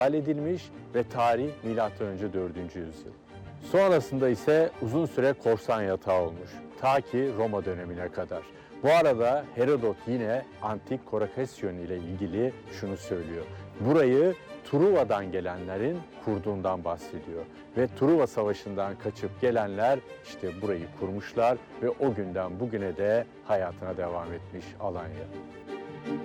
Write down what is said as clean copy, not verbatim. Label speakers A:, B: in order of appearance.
A: edilmiş ve tarih M.Ö. 4. yüzyıl. Sonrasında ise uzun süre korsan yatağı olmuş. Ta ki Roma dönemine kadar. Bu arada Herodot yine antik Korakasyon ile ilgili şunu söylüyor. Burayı Truva'dan gelenlerin kurduğundan bahsediyor. Ve Truva Savaşı'ndan kaçıp gelenler işte burayı kurmuşlar ve o günden bugüne de hayatına devam etmiş Alanya.